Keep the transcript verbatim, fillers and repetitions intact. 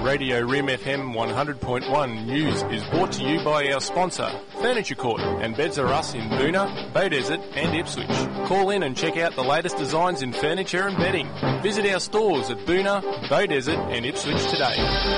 Radio Rim F M one hundred point one News is brought to you by our sponsor, Furniture Court, and Beds Are Us in Boona, Beaudesert and Ipswich. Call in and check out the latest designs in furniture and bedding. Visit our stores at Boona, Beaudesert and Ipswich today.